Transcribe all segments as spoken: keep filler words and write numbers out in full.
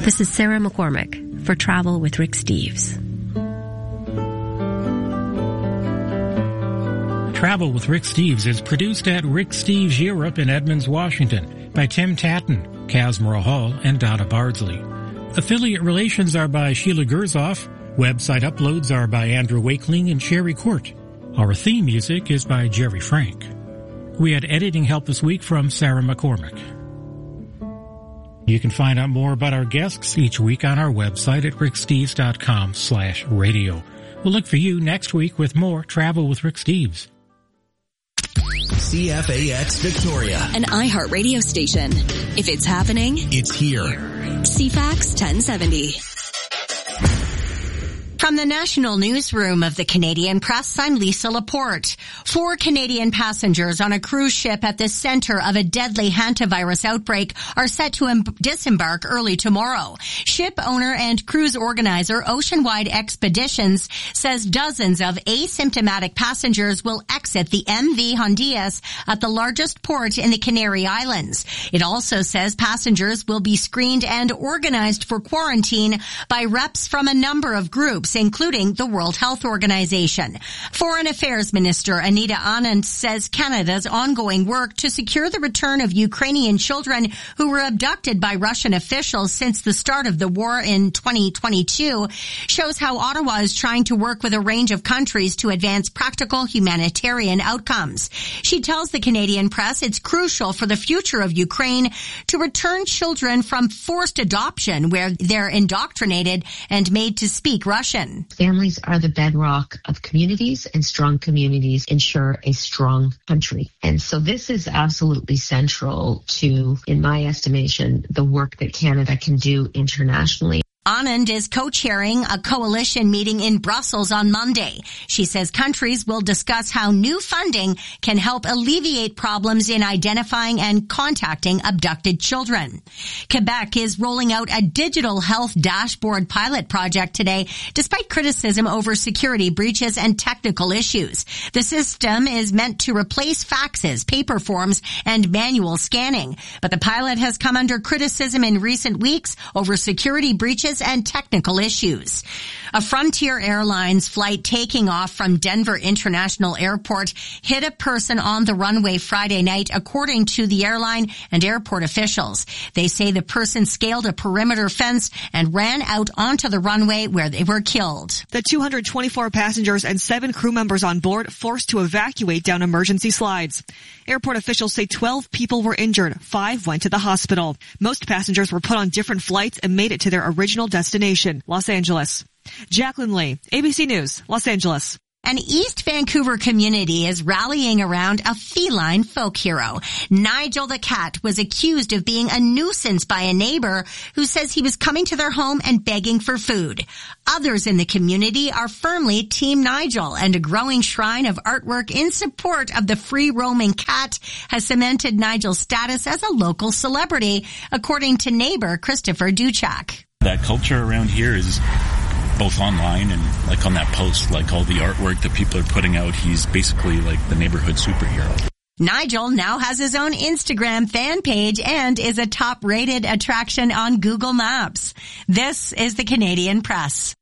This is Sarah McCormick for Travel with Rick Steves. Travel with Rick Steves is produced at Rick Steves Europe in Edmonds, Washington by Tim Tatton, Casmara Hall, and Donna Bardsley. Affiliate relations are by Sheila Gerzoff. Website uploads are by Andrew Wakeling and Sherry Court. Our theme music is by Jerry Frank. We had editing help this week from Sarah McCormick. You can find out more about our guests each week on our website at rick steves dot com slash radio. We'll look for you next week with more Travel with Rick Steves. C F A X Victoria, an iHeart radio station. If it's happening, it's here. C FAX ten seventy. From the National Newsroom of the Canadian Press, I'm Lisa Laporte. Four Canadian passengers on a cruise ship at the center of a deadly hantavirus outbreak are set to em- disembark early tomorrow. Ship owner and cruise organizer Oceanwide Expeditions says dozens of asymptomatic passengers will exit the M V Hondias at the largest port in the Canary Islands. It also says passengers will be screened and organized for quarantine by reps from a number of groups, including the World Health Organization. Foreign Affairs Minister Anita Anand says Canada's ongoing work to secure the return of Ukrainian children who were abducted by Russian officials since the start of the war in twenty twenty-two shows how Ottawa is trying to work with a range of countries to advance practical humanitarian outcomes. She tells the Canadian Press it's crucial for the future of Ukraine to return children from forced adoption where they're indoctrinated and made to speak Russian. Families are the bedrock of communities, and strong communities ensure a strong country. And so this is absolutely central to, in my estimation, the work that Canada can do internationally. Anand is co-chairing a coalition meeting in Brussels on Monday. She says countries will discuss how new funding can help alleviate problems in identifying and contacting abducted children. Quebec is rolling out a digital health dashboard pilot project today, despite criticism over security breaches and technical issues. The system is meant to replace faxes, paper forms, and manual scanning. But the pilot has come under criticism in recent weeks over security breaches and technical issues. A Frontier Airlines flight taking off from Denver International Airport hit a person on the runway Friday night, according to the airline and airport officials. They say the person scaled a perimeter fence and ran out onto the runway where they were killed. The two hundred twenty-four passengers and seven crew members on board forced to evacuate down emergency slides. Airport officials say twelve people were injured. Five went to the hospital. Most passengers were put on different flights and made it to their original destination, Los Angeles. Jacqueline Lee, A B C News, Los Angeles. An East Vancouver community is rallying around a feline folk hero. Nigel the cat was accused of being a nuisance by a neighbor who says he was coming to their home and begging for food. Others in the community are firmly Team Nigel, and a growing shrine of artwork in support of the free-roaming cat has cemented Nigel's status as a local celebrity, according to neighbor Christopher Duchak. That culture around here is both online and like on that post, like all the artwork that people are putting out, he's basically like the neighborhood superhero. Nigel now has his own Instagram fan page and is a top-rated attraction on Google Maps. This is the Canadian Press.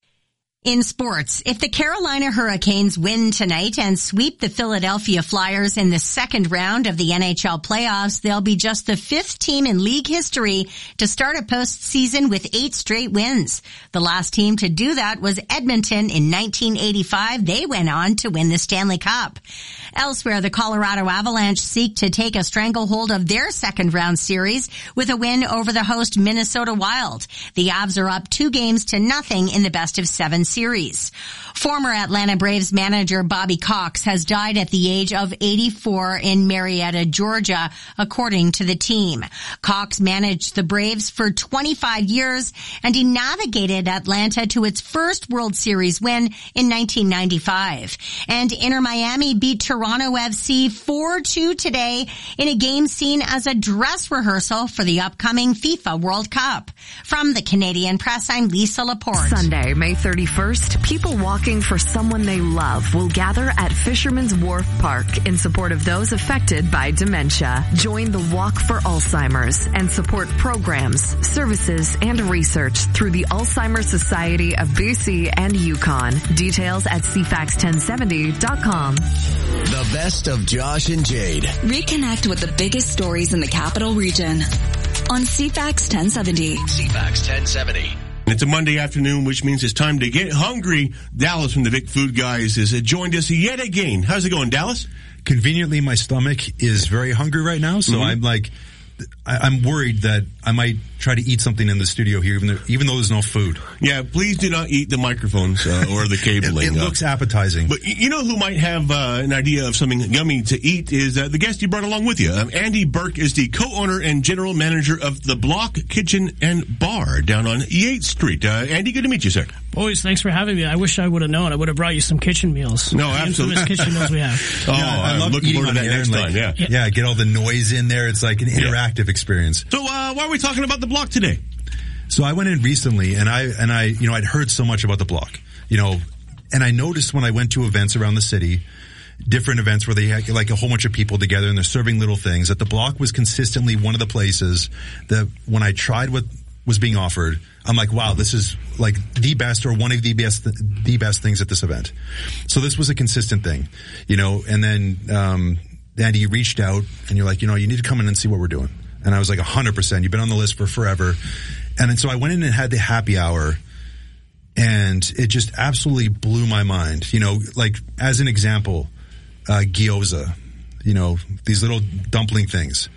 In sports, if the Carolina Hurricanes win tonight and sweep the Philadelphia Flyers in the second round of the N H L playoffs, they'll be just the fifth team in league history to start a postseason with eight straight wins. The last team to do that was Edmonton in nineteen eighty-five. They went on to win the Stanley Cup. Elsewhere, the Colorado Avalanche seek to take a stranglehold of their second round series with a win over the host Minnesota Wild. The Avs are up two games to nothing in the best of seven series. Former Atlanta Braves manager Bobby Cox has died at the age of eighty-four in Marietta, Georgia, according to the team. Cox managed the Braves for twenty-five years, and he navigated Atlanta to its first World Series win in nineteen ninety-five. And Inter Miami beat Toronto F C four two today in a game seen as a dress rehearsal for the upcoming FIFA World Cup. From the Canadian Press, I'm Lisa Laporte. Sunday, May thirty-first. first, people walking for someone they love will gather at Fisherman's Wharf Park in support of those affected by dementia. Join the Walk for Alzheimer's and support programs, services, and research through the Alzheimer's Society of B C and Yukon. Details at c fax ten seventy dot com. The best of Josh and Jade. Reconnect with the biggest stories in the capital region on C FAX ten seventy. C FAX ten seventy. It's a Monday afternoon, which means it's time to get hungry. Dallas from the Vic Food Guys has joined us yet again. How's it going, Dallas? Conveniently, my stomach is very hungry right now, so mm-hmm. I'm like, I, I'm worried that I might try to eat something in the studio here, even though, even though there's no food. Yeah, please do not eat the microphones uh, or the cabling. it, it looks appetizing. But you know who might have uh, an idea of something yummy to eat is uh, the guest you brought along with you. Um, Andy Burke is the co-owner and general manager of The Block Kitchen and Bar down on Yates Street. Uh, Andy, good to meet you, sir. Boys, thanks for having me. I wish I would have known. I would have brought you some kitchen meals. No, the absolutely. Infamous kitchen meals we have. Oh, yeah, I, I love looking forward to that next like, time. Yeah. yeah, yeah, get all the noise in there. It's like an interactive yeah. experience. So, uh, why are we talking about The Block today? So I went in recently, and I and I, you know, I'd heard so much about The Block, you know, and I noticed when I went to events around the city, different events where they had like a whole bunch of people together and they're serving little things, that The Block was consistently one of the places that when I tried what was being offered, I'm like, wow, this is like the best or one of the best, the best things at this event. So this was a consistent thing, you know, and then, um, Andy, you reached out and you're like, you know, you need to come in and see what we're doing. And I was like, one hundred percent. You've been on the list for forever. And then so I went in and had the happy hour, and it just absolutely blew my mind. You know, like, as an example, uh, gyoza, you know, these little dumpling things.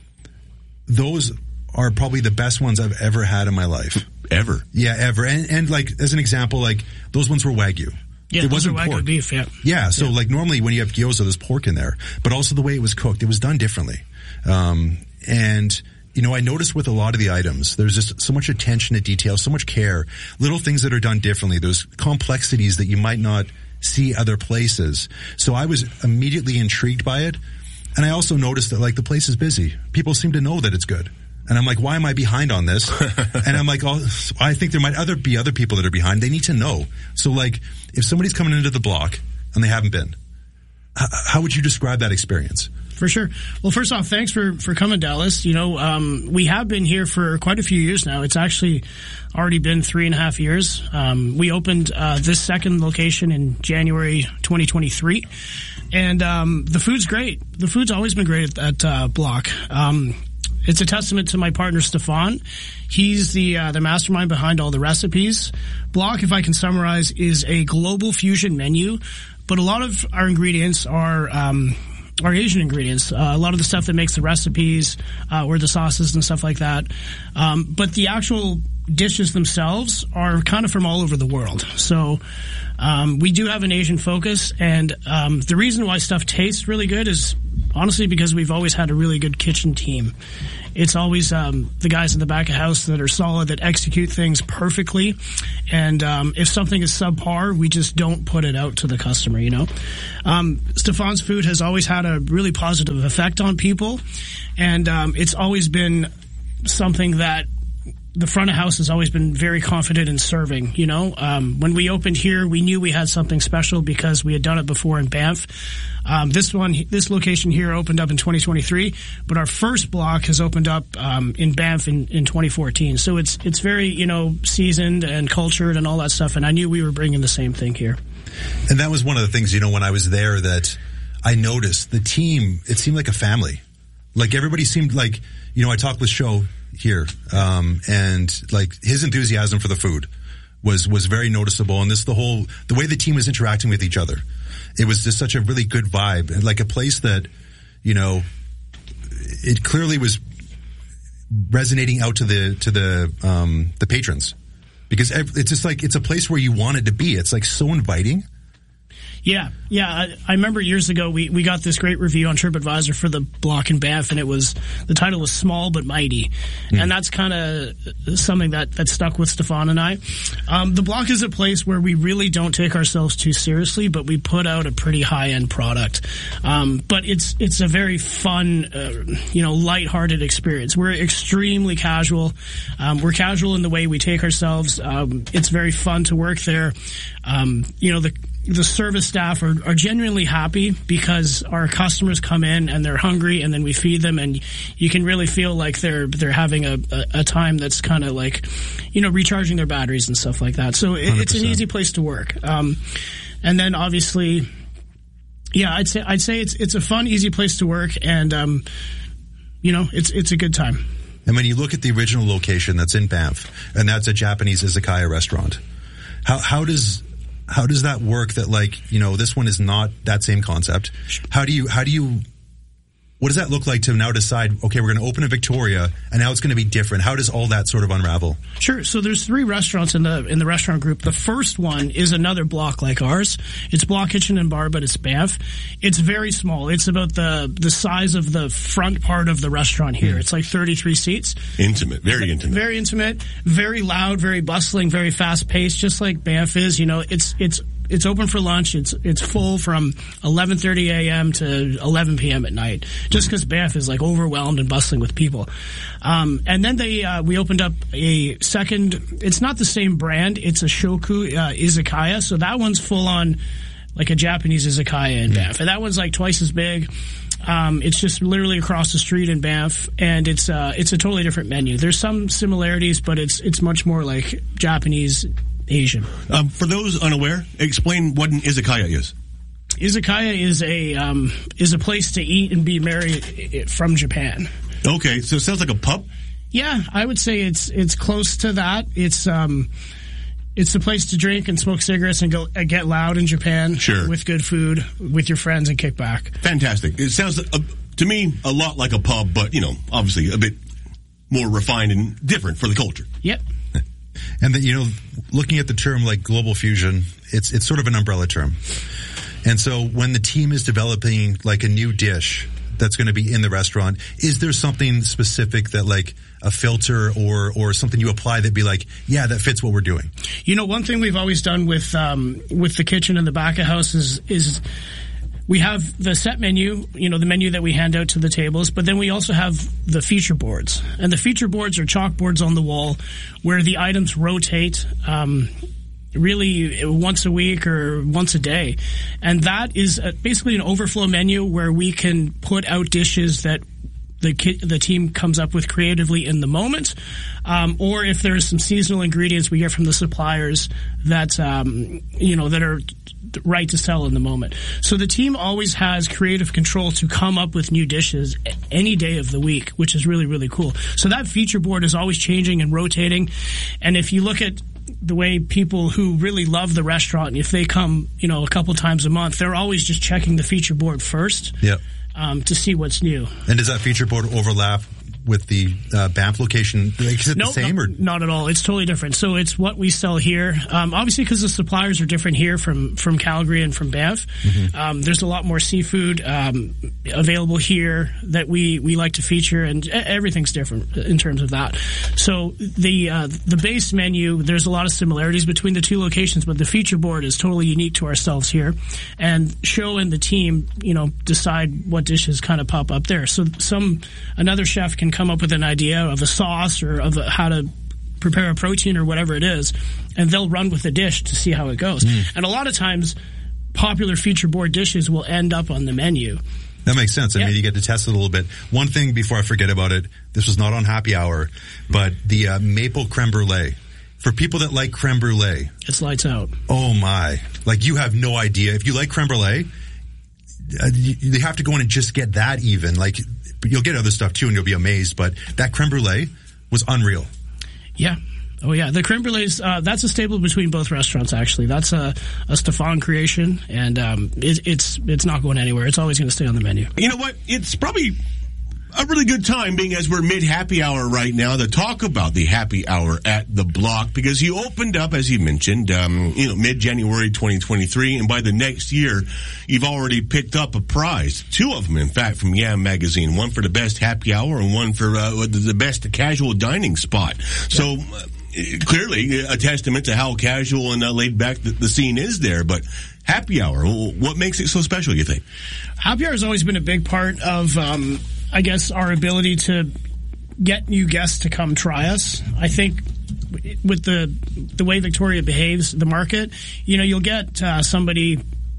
Those are probably the best ones I've ever had in my life. Ever? Yeah, ever. And, and like, as an example, like, those ones were Wagyu. Yeah, it wasn't Wagyu pork. beef, yeah. Yeah, so yeah. like normally when you have gyoza, there's pork in there. But also the way it was cooked, it was done differently. Um, and, you know, I noticed with a lot of the items, there's just so much attention to detail, so much care, little things that are done differently. There's complexities that you might not see other places. So I was immediately intrigued by it. And I also noticed that, like, the place is busy. People seem to know that it's good. And I'm like, why am I behind on this? And I'm like, oh, I think there might other be other people that are behind. They need to know. So, like, if somebody's coming into The Block and they haven't been, h- how would you describe that experience? For sure. Well, first off, thanks for, for coming, Dallas. You know, um, we have been here for quite a few years now. It's actually already been three and a half years. Um, we opened uh, this second location in January twenty twenty-three. And um, the food's great. The food's always been great at, at uh, Block. Um, it's a testament to my partner, Stefan. He's the uh, the mastermind behind all the recipes. Block, if I can summarize, is a global fusion menu, but a lot of our ingredients are... Um, Our Asian ingredients, uh, a lot of the stuff that makes the recipes, uh, or the sauces and stuff like that. Um, but the actual dishes themselves are kind of from all over the world. So, um, we do have an Asian focus, and, um, the reason why stuff tastes really good is honestly because we've always had a really good kitchen team. It's always, um, the guys in the back of house that are solid, that execute things perfectly. And, um, if something is subpar, we just don't put it out to the customer, you know? Um, Stefan's food has always had a really positive effect on people. And, um, it's always been something that the front of house has always been very confident in serving, you know? Um, when we opened here, we knew we had something special because we had done it before in Banff. Um, this one, this location here opened up in twenty twenty-three, but our first block has opened up, um, in Banff in, in twenty fourteen. So it's, it's very, you know, seasoned and cultured and all that stuff. And I knew we were bringing the same thing here. And that was one of the things, you know, when I was there that I noticed the team, it seemed like a family. Like everybody seemed like, you know, I talked with Sho here, um, and like his enthusiasm for the food was, was very noticeable. And this, the whole, the way the team was interacting with each other, it was just such a really good vibe, and like a place that, you know, it clearly was resonating out to the, to the, um, the patrons, because it's just like, it's a place where you wanted to be. It's like so inviting. Yeah, yeah. I, I remember years ago we, we got this great review on TripAdvisor for the block in Banff, and it was the title was Small but Mighty, mm. and that's kind of something that, that stuck with Stefan and I. Um, the block is a place where we really don't take ourselves too seriously, but we put out a pretty high end product. Um, but it's it's a very fun, uh, you know, lighthearted experience. We're extremely casual. Um, we're casual in the way we take ourselves. Um, it's very fun to work there. Um, you know, the the service staff are, are genuinely happy because our customers come in and they're hungry, and then we feed them, and you can really feel like they're they're having a, a, a time that's kind of like, you know, recharging their batteries and stuff like that. So it, it's an easy place to work. Um, and then obviously, yeah, I'd say I'd say it's it's a fun, easy place to work, and um, you know, it's it's a good time. And when you look at the original location that's in Banff, and that's a Japanese izakaya restaurant, how how does How does that work that, like, you know, this one is not that same concept? How do you, how do you, what does that look like to now decide, okay, we're going to open in Victoria and now it's going to be different? How does all that sort of unravel? Sure. So there's three restaurants in the, in the restaurant group. The first one is another block like ours. It's Block Kitchen and Bar, but it's Banff. It's very small. It's about the, the size of the front part of the restaurant here. Mm. It's like thirty-three seats. Intimate. Very intimate. Very intimate. Very loud, very bustling, very fast paced, just like Banff is. You know, it's, it's, It's open for lunch. It's it's full from eleven thirty a.m. to eleven p.m. at night, just because Banff is like overwhelmed and bustling with people. Um, and then they uh, we opened up a second. It's not the same brand. It's a Shoku uh, izakaya. So that one's full on like a Japanese izakaya in Banff, and that one's like twice as big. Um, it's just literally across the street in Banff, and it's uh, it's a totally different menu. There's some similarities, but it's it's much more like Japanese. Asian. Um, for those unaware, explain what an izakaya is. Izakaya is a um, is a place to eat and be merry from Japan. Okay, so it sounds like a pub. Yeah, I would say it's it's close to that. It's um, it's the place to drink and smoke cigarettes and go and get loud in Japan. Sure. With good food, with your friends, and kick back. Fantastic. It sounds uh, to me a lot like a pub, but you know, obviously a bit more refined and different for the culture. Yep. And that, you know, looking at the term like global fusion, it's it's sort of an umbrella term. And so when the team is developing like a new dish that's going to be in the restaurant, is there something specific that like a filter or or something you apply that'd be like, yeah, that fits what we're doing? You know, one thing we've always done with um, with the kitchen in the back of house is is we have the set menu, you know, the menu that we hand out to the tables, but then we also have the feature boards. And the feature boards are chalkboards on the wall where the items rotate um, really once a week or once a day. And that is a, basically an overflow menu where we can put out dishes that the ki- the team comes up with creatively in the moment, um, or if there's some seasonal ingredients we get from the suppliers that um, you know that are right to sell in the moment. So the team always has creative control to come up with new dishes any day of the week, which is really, really cool. So that feature board is always changing and rotating. And if you look at the way people who really love the restaurant, if they come, you know, a couple times a month, they're always just checking the feature board first. Yep. Um, to see what's new. And does that feature board overlap with the uh, Banff location? Is it nope, the same? No, or not at all. It's totally different. So it's what we sell here. Um, obviously, because the suppliers are different here from, from Calgary and from Banff. Mm-hmm. Um, there's a lot more seafood um, available here that we, we like to feature, and everything's different in terms of that. So the uh, the base menu, there's a lot of similarities between the two locations, but the feature board is totally unique to ourselves here. And Show and the team, you know, decide what dishes kind of pop up there. So some another chef can come up with an idea of a sauce or of a, how to prepare a protein or whatever it is, and they'll run with the dish to see how it goes. Mm. And a lot of times, popular feature board dishes will end up on the menu. That makes sense. I yeah. mean, you get to test it a little bit. One thing before I forget about it, this was not on Happy Hour, but the uh, maple creme brulee. For people that like creme brulee. It's lights out. Oh my. Like, you have no idea. If you like creme brulee, uh, you, you have to go in and just get that even. Like, you'll get other stuff too and you'll be amazed, but that creme brulee was unreal. Yeah. Oh yeah. The creme brulees, uh, that's a staple between both restaurants actually. That's a, a Stefan creation, and um, it, it's it's not going anywhere. It's always going to stay on the menu. You know what? It's probably a really good time, being as we're mid-happy hour right now, to talk about the happy hour at the Block, because you opened up, as you mentioned, um, you know, mid-January twenty twenty-three, and by the next year, you've already picked up a prize. Two of them, in fact, from Yam Magazine. One for the best happy hour and one for uh, the best casual dining spot. So, uh, clearly, a testament to how casual and uh, laid back the, the scene is there, but happy hour, what makes it so special, you think? Happy hour has always been a big part of, um, I guess, our ability to get new guests to come try us. I think with the the way Victoria behaves, the market, you know, you'll get uh, somebody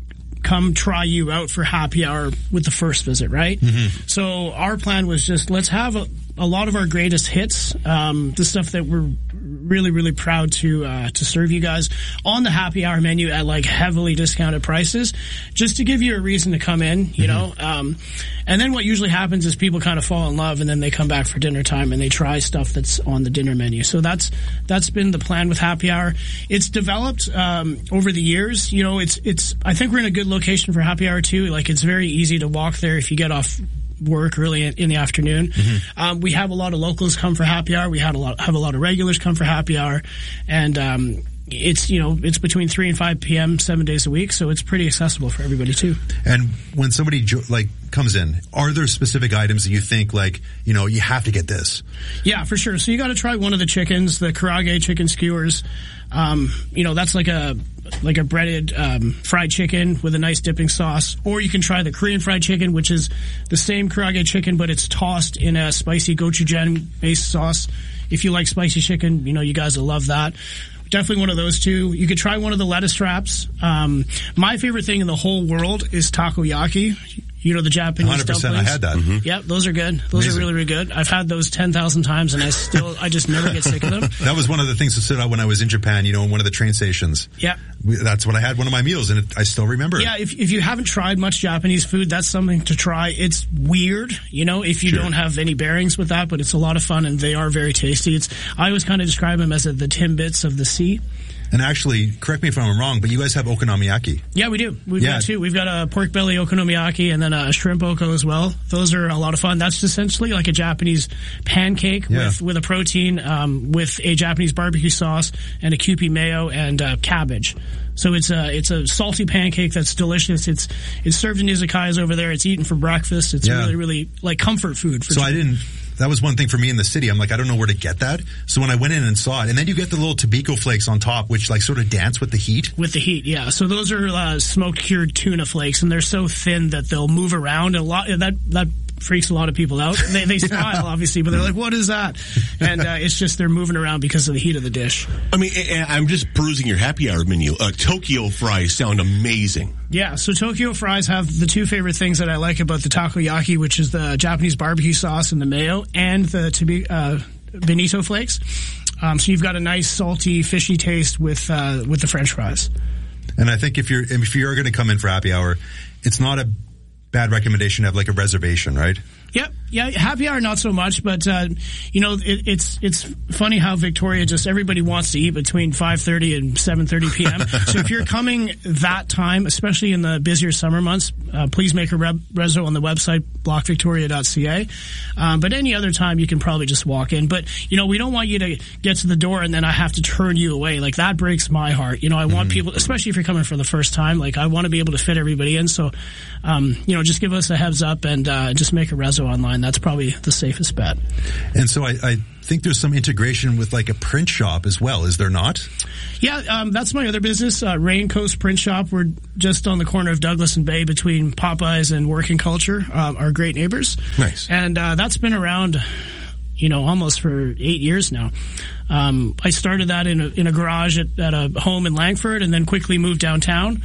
come try you out for happy hour with the first visit, right? Mm-hmm. So our plan was just, let's have a, a lot of our greatest hits, um, the stuff that we're really, really proud to uh, to serve you guys on the happy hour menu at like heavily discounted prices, just to give you a reason to come in, you mm-hmm. know. Um, and then what usually happens is people kind of fall in love, and then they come back for dinner time and they try stuff that's on the dinner menu. So that's that's been the plan with happy hour. It's developed um, over the years. You know, it's it's. I think we're in a good location for happy hour too. Like, it's very easy to walk there if you get off work early in the afternoon. Mm-hmm. Um, we have a lot of locals come for happy hour. We had a lot, have a lot of regulars come for happy hour, and um, it's, you know, it's between three and five p.m. seven days a week, so it's pretty accessible for everybody too. And when somebody like comes in, are there specific items that you think, like, you know, you have to get this? Yeah, for sure. So you got to try one of the chickens, the Karage chicken skewers. Um, you know, that's like a like a breaded um, fried chicken with a nice dipping sauce. Or you can try the Korean fried chicken, which is the same Karage chicken, but it's tossed in a spicy gochujang-based sauce. If you like spicy chicken, you know, you guys will love that. Definitely one of those two. You could try one of the lettuce wraps. Um, my favorite thing in the whole world is takoyaki. You know, the Japanese one hundred percent dumplings. I had that. Mm-hmm. Yep, those are good. Those Amazing. are really, really good. I've had those ten thousand times, and I still, I just never get sick of them. That was one of the things that stood out when I was in Japan, you know, in one of the train stations. Yeah. That's when I had one of my meals, and it, I still remember it. Yeah, if, if you haven't tried much Japanese food, that's something to try. It's weird, you know, if you sure. don't have any bearings with that, but it's a lot of fun, and they are very tasty. It's, I always kind of describe them as a, the Timbits of the sea. And actually, correct me if I'm wrong, but you guys have okonomiyaki. Yeah, we do. We've yeah. got two. We've got a pork belly okonomiyaki and then a shrimp oko as well. Those are a lot of fun. That's essentially like a Japanese pancake yeah. with, with a protein, um, with a Japanese barbecue sauce and a Kewpie mayo and uh, cabbage. So it's a it's a salty pancake that's delicious. It's it's served in izakayas over there. It's eaten for breakfast. It's yeah. really, really like comfort food. For so Japan. I didn't... That was one thing for me in the city. I'm like, I don't know where to get that. So when I went in and saw it, and then you get the little Tobiko flakes on top, which like sort of dance with the heat. With the heat, yeah. So those are uh, smoked cured tuna flakes, and they're so thin that they'll move around. And a lot that that freaks a lot of people out. They, they smile, obviously, but they're like, what is that? And uh, it's just they're moving around because of the heat of the dish. I mean, I'm just perusing your happy hour menu. Uh, Tokyo fries sound amazing. Yeah, so Tokyo fries have the two favorite things that I like about the takoyaki, which is the Japanese barbecue sauce and the mayo, and the tabi- uh, bonito flakes. Um, so you've got a nice salty, fishy taste with uh, with the French fries. And I think if you're if you're going to come in for happy hour, it's not a bad recommendation to have like a reservation, right? Yep. Yeah, happy hour not so much, but uh, you know, it, it's it's funny how Victoria just everybody wants to eat between five thirty and seven thirty p.m. So if you're coming that time, especially in the busier summer months, uh, please make a re- reso on the website block victoria dot c a. Um, but any other time, you can probably just walk in. But you know, we don't want you to get to the door and then I have to turn you away. Like that breaks my heart. You know, I want mm-hmm. people, especially if you're coming for the first time. Like I want to be able to fit everybody in. So, um, you know, just give us a heads up and uh, just make a reso online. That's probably the safest bet. And so I, I think there's some integration with like a print shop as well, is there not? Yeah, um, that's my other business, uh, Rain Coast Print Shop. We're just on the corner of Douglas and Bay between Popeyes and Working Culture, uh, our great neighbors. Nice. And uh, that's been around, you know, almost for eight years now. Um, I started that in a, in a garage at, at a home in Langford and then quickly moved downtown.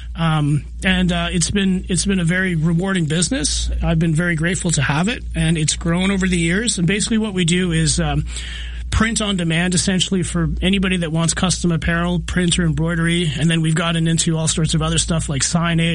Um, and, uh, it's been, it's been a very rewarding business. I've been very grateful to have it, and it's grown over the years. And basically what we do is, um, print on demand essentially for anybody that wants custom apparel, print or embroidery. And then we've gotten into all sorts of other stuff like signage.